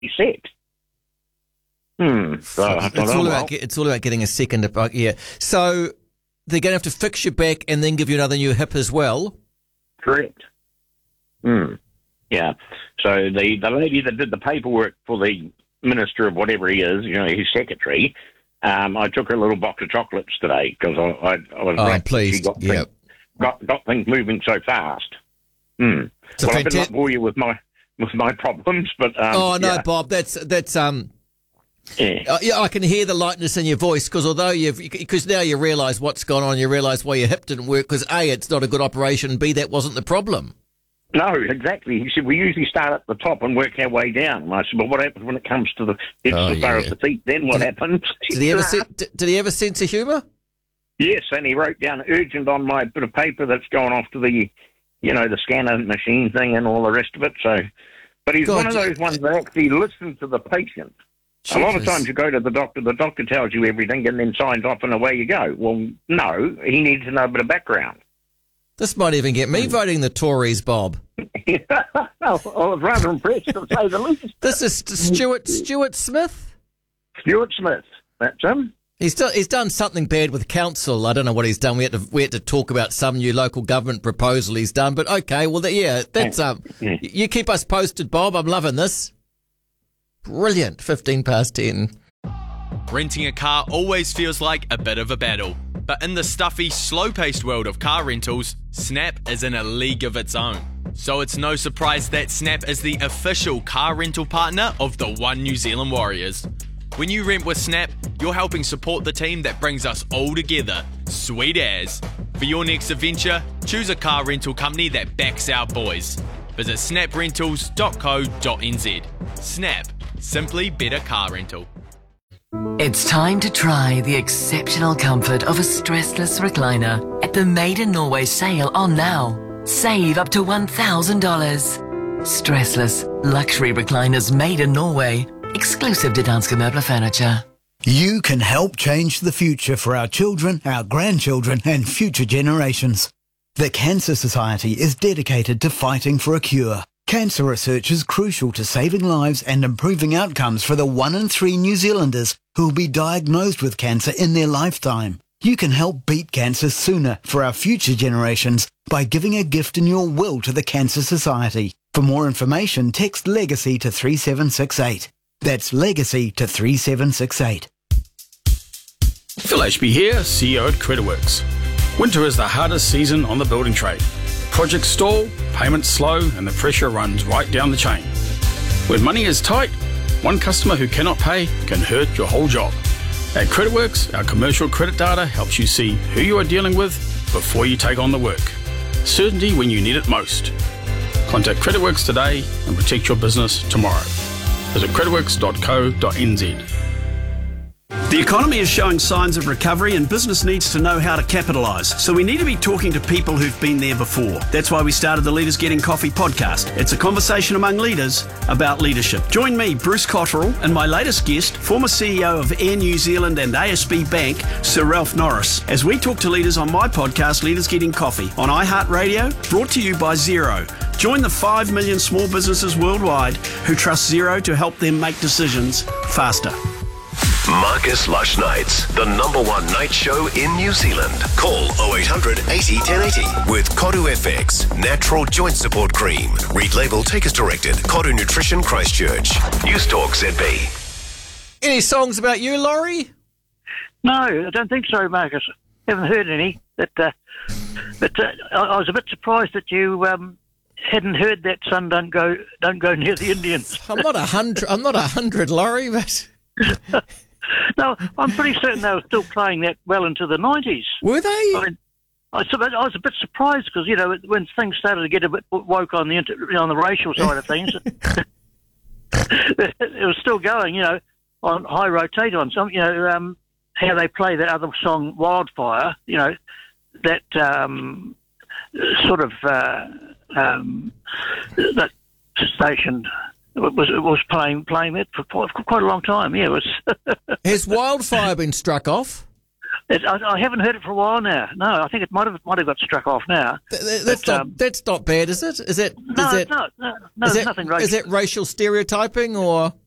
set. So It's all about getting a second. Yeah. So they're going to have to fix your back and then give you another new hip as well. Correct. Yeah. So the lady that did the paperwork for the minister of whatever he is, his secretary, I took her a little box of chocolates today because I was pleased. She got things moving so fast. Well, I better not bore you with my problems, but Bob, that's I can hear the lightness in your voice because now you realise what's gone on. You realise why your hip didn't work because A, it's not a good operation. B, that wasn't the problem. No, exactly. He said we usually start at the top and work our way down. And I said, well, what happens when it comes to the as far as the feet? Then what happens? Did he have a sense of humour? Yes, and he wrote down urgent on my bit of paper that's going off to the the scanner machine thing and all the rest of it. So, but he's one of those ones that actually listens to the patient. Jesus. A lot of times you go to the doctor tells you everything and then signs off and away you go. Well, no, he needs to know a bit of background. This might even get me voting the Tories, Bob. I was rather impressed, to say the least. This is Stuart Smith? Stuart Smith, that's him. He's done something bad with council. I don't know what he's done. We had to talk about some new local government proposal he's done. But okay, well, that's You keep us posted, Bob. I'm loving this. Brilliant. 10:15. Renting a car always feels like a bit of a battle. But in the stuffy, slow-paced world of car rentals, Snap is in a league of its own. So it's no surprise that Snap is the official car rental partner of the One New Zealand Warriors. When you rent with Snap, you're helping support the team that brings us all together. Sweet as. For your next adventure, choose a car rental company that backs our boys. Visit snaprentals.co.nz. Snap. Simply better car rental. It's time to try the exceptional comfort of a stressless recliner at the Made in Norway sale on now. Save up to $1,000. Stressless luxury recliners made in Norway. Exclusive to Danske Møbler Furniture. You can help change the future for our children, our grandchildren and future generations. The Cancer Society is dedicated to fighting for a cure. Cancer research is crucial to saving lives and improving outcomes for the 1 in 3 New Zealanders who will be diagnosed with cancer in their lifetime. You can help beat cancer sooner for our future generations by giving a gift in your will to the Cancer Society. For more information, text LEGACY to 3768. That's LEGACY to 3768. Phil Ashby here, CEO at CreditWorks. Winter is the hardest season on the building trade. Projects stall, payments slow, and the pressure runs right down the chain. When money is tight, one customer who cannot pay can hurt your whole job. At CreditWorks, our commercial credit data helps you see who you are dealing with before you take on the work. Certainty when you need it most. Contact CreditWorks today and protect your business tomorrow. Visit creditworks.co.nz. The economy is showing signs of recovery and business needs to know how to capitalise. So we need to be talking to people who've been there before. That's why we started the Leaders Getting Coffee podcast. It's a conversation among leaders about leadership. Join me, Bruce Cotterill, and my latest guest, former CEO of Air New Zealand and ASB Bank, Sir Ralph Norris, as we talk to leaders on my podcast, Leaders Getting Coffee, on iHeartRadio, brought to you by Xero. Join the 5 million small businesses worldwide who trust Xero to help them make decisions faster. Marcus Lush Nights, the #1 night show in New Zealand. Call 0800 80 1080 with Kodu FX, natural joint support cream. Read label, take as directed. Kodu Nutrition Christchurch. News Talk ZB. Any songs about you, Laurie? No, I don't think so, Marcus. Haven't heard any. But I was a bit surprised that you hadn't heard that "Sun Don't Go Near the Indians." I'm not 100, Laurie, but. No, I'm pretty certain they were still playing that well into the 90s. Were they? I was a bit surprised because, when things started to get a bit woke on the racial side of things, it was still going, on high rotate on some, how they play that other song, Wildfire, that sort of that station. It was playing it for quite a long time. Yeah, it was. Has Wildfire been struck off? I haven't heard it for a while now. No, I think it might have got struck off now. That's not bad, is it? Is it? No, nothing racist. Is it racial stereotyping or?